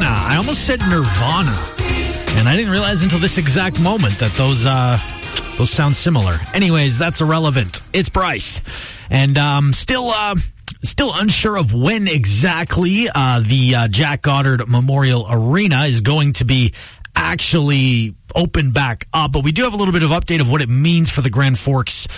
Nirvana. I almost said Nirvana. And I didn't realize until this exact moment that those sound similar. Anyways, that's irrelevant. It's Bryce. And still unsure of when exactly the Jack Goddard Memorial Arena is going to be actually open back up, but we do have a little bit of update of what it means for the Grand Forks